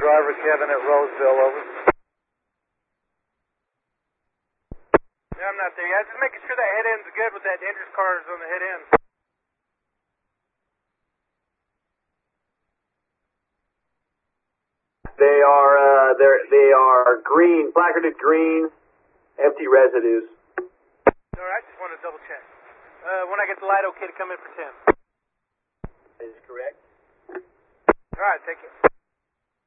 driver Kevin at Roseville, over. Yeah, I'm not there yet. Just making sure that head end's good with that dangerous cars on the head end. They are green, placarded green, empty residues. Alright, just want to double check. When I get the light, okay to come in for 10. Is correct. Alright, thank you.